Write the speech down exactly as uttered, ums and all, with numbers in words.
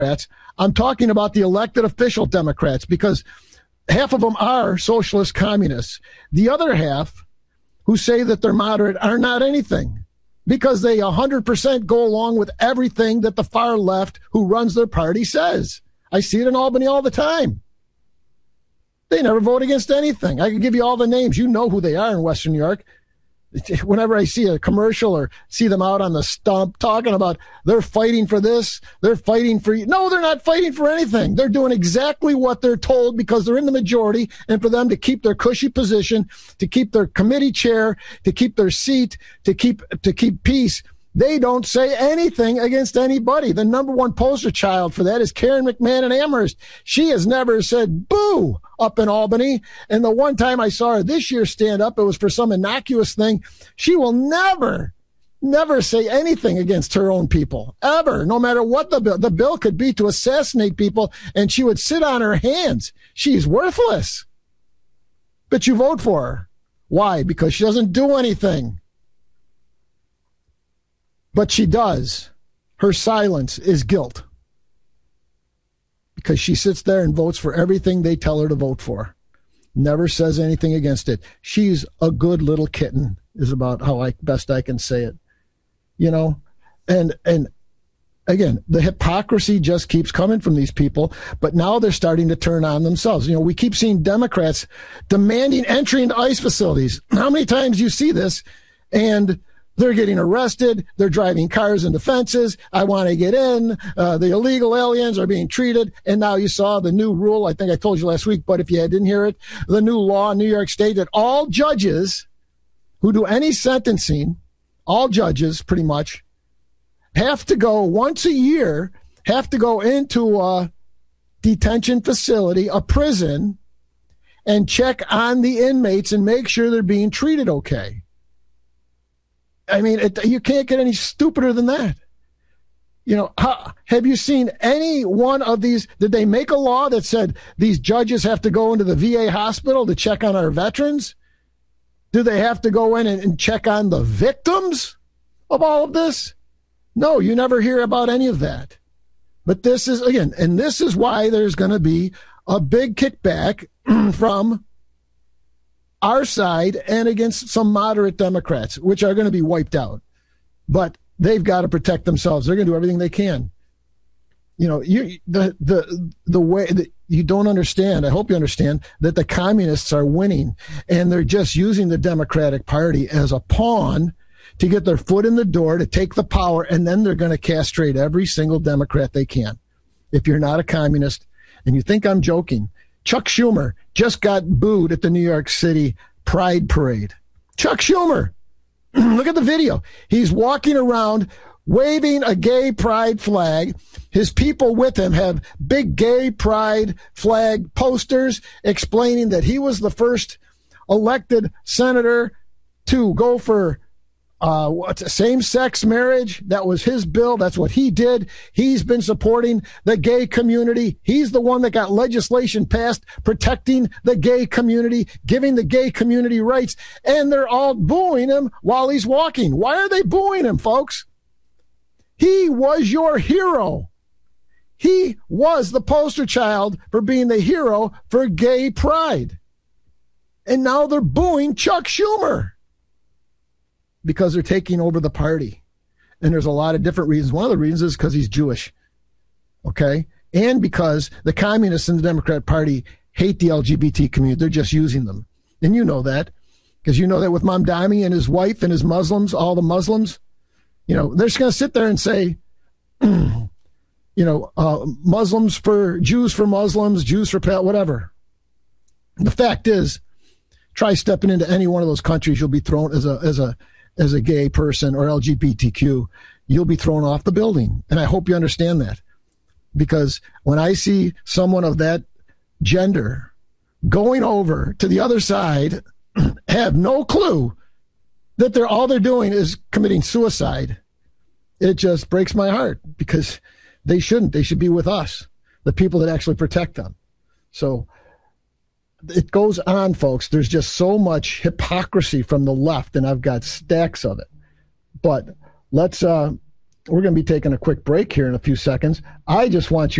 Democrats. I'm talking about the elected official Democrats, because half of them are socialist communists. The other half, who say that they're moderate, are not anything, because they one hundred percent go along with everything that the far left who runs their party says. I see it in Albany all the time. They never vote against anything. I can give you all the names. You know who they are in Western New York. Whenever I see a commercial or see them out on the stump talking about they're fighting for this, they're fighting for you. No, they're not fighting for anything. They're doing exactly what they're told because they're in the majority, and for them to keep their cushy position, to keep their committee chair, to keep their seat, to keep, to keep peace. They don't say anything against anybody. The number one poster child for that is Karen McMahon in Amherst. She has never said boo up in Albany. And the one time I saw her this year stand up, it was for some innocuous thing. She will never, never say anything against her own people, ever, no matter what the bill. The bill could be to assassinate people, and she would sit on her hands. She's worthless. But you vote for her. Why? Because she doesn't do anything. But she does. Her silence is guilt, because she sits there and votes for everything they tell her to vote for. Never says anything against it. She's a good little kitten, is about how I best I can say it. You know, and and again, the hypocrisy just keeps coming from these people, but now they're starting to turn on themselves. You know, we keep seeing Democrats demanding entry into ICE facilities. How many times do you see this? And they're getting arrested. They're driving cars into fences. I want to get in. Uh, the illegal aliens are being treated. And now you saw the new rule. I think I told you last week, but if you didn't hear it, the new law in New York State that all judges who do any sentencing, all judges pretty much, have to go once a year, have to go into a detention facility, a prison, and check on the inmates and make sure they're being treated okay. I mean, it, you can't get any stupider than that. You know, how, have you seen any one of these? Did they make a law that said these judges have to go into the V A hospital to check on our veterans? Do they have to go in and, and check on the victims of all of this? No, you never hear about any of that. But this is, again, and this is why there's going to be a big kickback from our side and against some moderate Democrats, which are going to be wiped out. But they've got to protect themselves. They're going to do everything they can. You know, you the the the way that you don't understand. I hope you understand that the communists are winning, and they're just using the Democratic Party as a pawn to get their foot in the door, to take the power, and then they're going to castrate every single Democrat they can. If you're not a communist, and you think I'm joking, Chuck Schumer just got booed at the New York City Pride Parade. Chuck Schumer, look at the video. He's walking around waving a gay pride flag. His people with him have big gay pride flag posters explaining that he was the first elected senator to go for Uh, what's same-sex marriage. That was his bill. That's what he did. He's been supporting the gay community. He's the one that got legislation passed protecting the gay community, giving the gay community rights, and they're all booing him while he's walking. Why are they booing him, folks? He was your hero. He was the poster child for being the hero for gay pride. And now they're booing Chuck Schumer, because they're taking over the party. And there's a lot of different reasons. One of the reasons is because he's Jewish. Okay? And because the communists in the Democrat Party hate the L G B T community. They're just using them. And you know that. Because you know that with Mamdani and his wife and his Muslims, all the Muslims, you know, they're just going to sit there and say, you know, uh, Muslims for Jews for Muslims, Jews for whatever. And the fact is, try stepping into any one of those countries, you'll be thrown as a, as a, as a gay person or L G B T Q, you'll be thrown off the building. And I hope you understand that, because when I see someone of that gender going over to the other side, have no clue that they're all they're doing is committing suicide, it just breaks my heart, because they shouldn't. They should be with us, the people that actually protect them. So it goes on, folks. There's just so much hypocrisy from the left, and I've got stacks of it. But let's uh, we're going to be taking a quick break here in a few seconds. I just want you